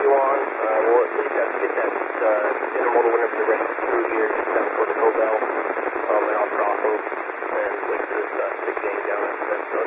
you on. We'll at least have to get that intermodal whenever you're ready through here, just down toward the Cobell and off crossing, and wait for this 6 game down after that. So